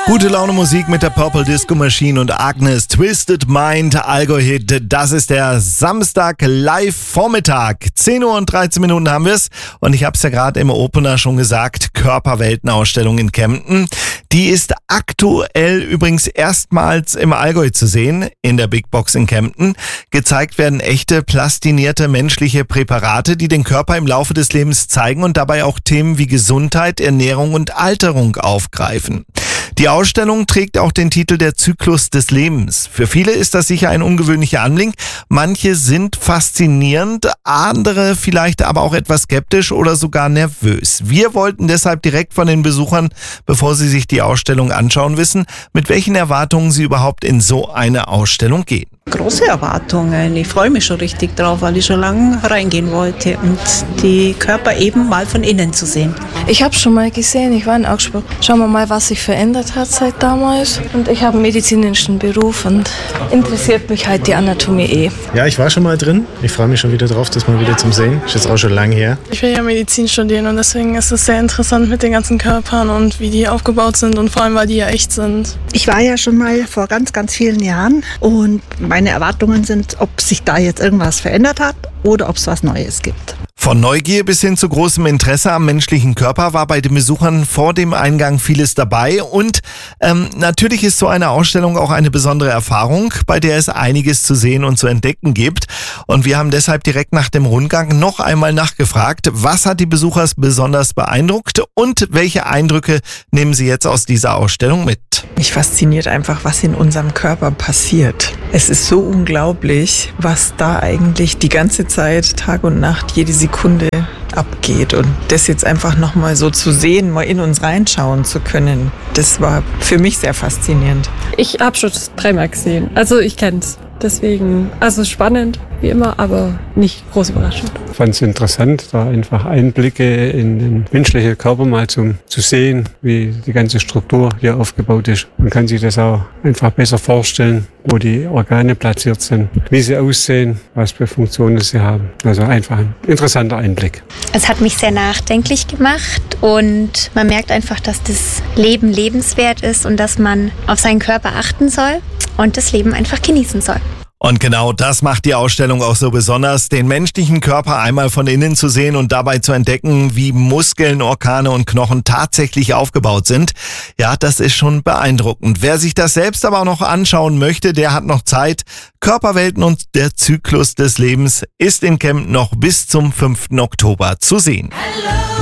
Gute Laune Musik mit der Purple Disco Machine und Agnes, Twisted Mind, Allgäu-Hit. Das ist der Samstag Live-Vormittag. 10 Uhr und 13 Minuten haben wir es. Und ich habe es ja gerade im Opener schon gesagt, Körperweltenausstellung in Kempten. Die ist aktuell übrigens erstmals im Allgäu zu sehen, in der Big Box in Kempten. Gezeigt werden echte, plastinierte menschliche Präparate, die den Körper im Laufe des Lebens zeigen und dabei auch Themen wie Gesundheit, Ernährung und Alterung aufgreifen. Die Ausstellung trägt auch den Titel Der Zyklus des Lebens. Für viele ist das sicher ein ungewöhnlicher Anblick. Manche sind faszinierend, andere vielleicht aber auch etwas skeptisch oder sogar nervös. Wir wollten deshalb direkt von den Besuchern, bevor sie sich die Ausstellung anschauen, wissen, mit welchen Erwartungen sie überhaupt in so eine Ausstellung gehen. Große Erwartungen. Ich freue mich schon richtig drauf, weil ich schon lange reingehen wollte und die Körper eben mal von innen zu sehen. Ich habe schon mal gesehen, ich war in Augsburg. Schauen wir mal, was sich verändert hat seit damals. Und ich habe einen medizinischen Beruf und interessiert mich halt die Anatomie . Ja, ich war schon mal drin. Ich freue mich schon wieder drauf, das mal wieder zum Sehen. Ist jetzt auch schon lange her. Ich will ja Medizin studieren und deswegen ist es sehr interessant mit den ganzen Körpern und wie die aufgebaut sind und vor allem, weil die ja echt sind. Ich war ja schon mal vor ganz, ganz vielen Jahren und meine Erwartungen sind, ob sich da jetzt irgendwas verändert hat oder ob es was Neues gibt. Von Neugier bis hin zu großem Interesse am menschlichen Körper war bei den Besuchern vor dem Eingang vieles dabei. Und natürlich ist so eine Ausstellung auch eine besondere Erfahrung, bei der es einiges zu sehen und zu entdecken gibt. Und wir haben deshalb direkt nach dem Rundgang noch einmal nachgefragt, was hat die Besucher besonders beeindruckt und welche Eindrücke nehmen sie jetzt aus dieser Ausstellung mit? Mich fasziniert einfach, was in unserem Körper passiert. Es ist so unglaublich, was da eigentlich die ganze Zeit, Tag und Nacht, jede Sekunde abgeht. Und das jetzt einfach nochmal so zu sehen, mal in uns reinschauen zu können, das war für mich sehr faszinierend. Ich habe schon 3-mal gesehen. Also ich kenne es. Deswegen, also spannend, wie immer, aber nicht groß überraschend. Ich fand es interessant, da einfach Einblicke in den menschlichen Körper mal zu sehen, wie die ganze Struktur hier aufgebaut ist. Man kann sich das auch einfach besser vorstellen, wo die Organe platziert sind, wie sie aussehen, was für Funktionen sie haben. Also einfach ein interessanter Einblick. Es hat mich sehr nachdenklich gemacht und man merkt einfach, dass das Leben lebenswert ist und dass man auf seinen Körper achten soll und das Leben einfach genießen soll. Und genau das macht die Ausstellung auch so besonders, den menschlichen Körper einmal von innen zu sehen und dabei zu entdecken, wie Muskeln, Organe und Knochen tatsächlich aufgebaut sind. Ja, das ist schon beeindruckend. Wer sich das selbst aber auch noch anschauen möchte, der hat noch Zeit. Körperwelten und der Zyklus des Lebens ist in Kempten noch bis zum 5. Oktober zu sehen. Hello.